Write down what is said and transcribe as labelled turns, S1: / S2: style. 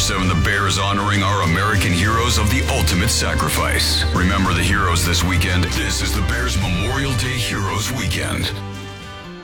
S1: 24/7 The Bears honoring our American heroes of the ultimate sacrifice. Remember the heroes this weekend. This is the Bears Memorial Day Heroes Weekend.